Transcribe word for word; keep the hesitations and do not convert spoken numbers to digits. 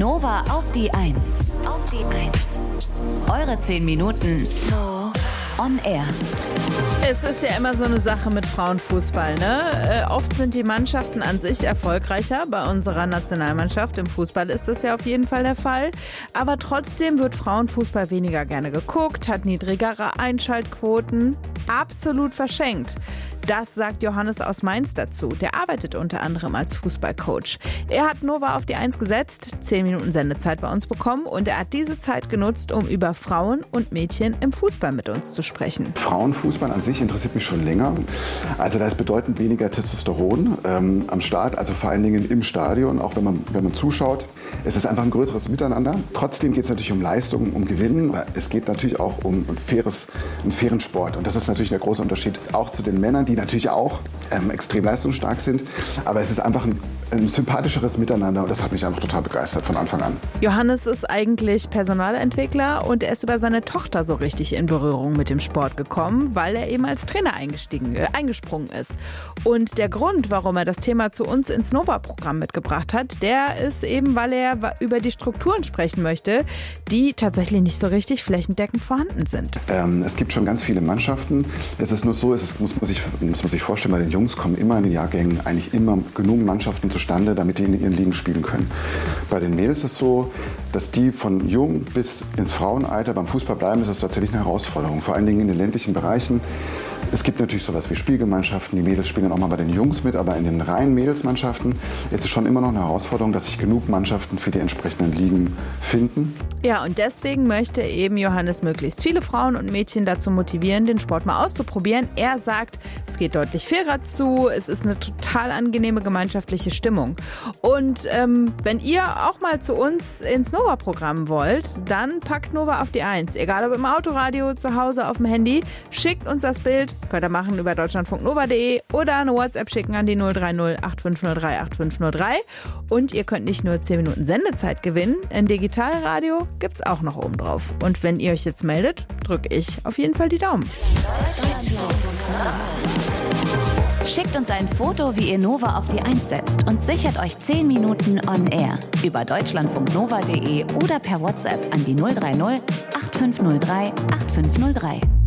Nova auf die eins. Auf die eins. Eure zehn Minuten on air. Es ist ja immer so eine Sache mit Frauenfußball, ne? Äh, oft sind die Mannschaften an sich erfolgreicher. Bei unserer Nationalmannschaft im Fußball ist das ja auf jeden Fall der Fall. Aber trotzdem wird Frauenfußball weniger gerne geguckt, hat niedrigere Einschaltquoten. Absolut verschenkt. Das sagt Johannes aus Mainz dazu. Der arbeitet unter anderem als Fußballcoach. Er hat Nova auf die eins gesetzt, zehn Minuten Sendezeit bei uns bekommen und er hat diese Zeit genutzt, um über Frauen und Mädchen im Fußball mit uns zu sprechen. Frauenfußball an sich interessiert mich schon länger. Also da ist bedeutend weniger Testosteron ähm, am Start, also vor allen Dingen im Stadion, auch wenn man, wenn man zuschaut. Es ist einfach ein größeres Miteinander. Trotzdem geht es natürlich um Leistung, um Gewinnen. Es geht natürlich auch um ein faires, einen fairen Sport. Und das ist natürlich der große Unterschied auch zu den Männern, die natürlich auch ähm, extrem leistungsstark sind. Aber es ist einfach ein, ein sympathischeres Miteinander und das hat mich einfach total begeistert von Anfang an. Johannes ist eigentlich Personalentwickler und er ist über seine Tochter so richtig in Berührung mit dem Sport gekommen, weil er eben als Trainer eingestiegen, äh, eingesprungen ist. Und der Grund, warum er das Thema zu uns ins Nova-Programm mitgebracht hat, der ist eben, weil er über die Strukturen sprechen möchte, die tatsächlich nicht so richtig flächendeckend vorhanden sind. Ähm, es gibt schon ganz viele Mannschaften. Es ist nur so, es ist, muss man sich, muss man sich vorstellen, bei den Jungs kommen immer in den Jahrgängen eigentlich immer genug Mannschaften zustande, damit die in ihren Ligen spielen können. Bei den Mädels ist es so, dass die von jung bis ins Frauenalter beim Fußball bleiben, ist das tatsächlich eine Herausforderung. Vor allen Dingen in den ländlichen Bereichen. Es gibt natürlich sowas wie Spielgemeinschaften, die Mädels spielen dann auch mal bei den Jungs mit, aber in den reinen Mädelsmannschaften ist es schon immer noch eine Herausforderung, dass sich genug Mannschaften für die entsprechenden Ligen finden. Ja, und deswegen möchte eben Johannes möglichst viele Frauen und Mädchen dazu motivieren, den Sport mal auszuprobieren. Er sagt, es geht deutlich fairer zu, es ist eine total angenehme gemeinschaftliche Stimmung. Und ähm, wenn ihr auch mal zu uns ins Nova-Programm wollt, dann packt Nova auf die eins. Egal ob im Autoradio, zu Hause, auf dem Handy, schickt uns das Bild. Könnt ihr machen über deutschlandfunknova punkt de oder eine WhatsApp schicken an die null drei null acht fünf null drei acht fünf null drei. Und ihr könnt nicht nur zehn Minuten Sendezeit gewinnen, ein Digitalradio gibt's auch noch oben drauf. Und wenn ihr euch jetzt meldet, drücke ich auf jeden Fall die Daumen. Schickt uns ein Foto, wie ihr Nova auf die eins setzt und sichert euch zehn Minuten on air über deutschlandfunknova punkt de oder per WhatsApp an die null drei null acht fünf null drei acht fünf null drei.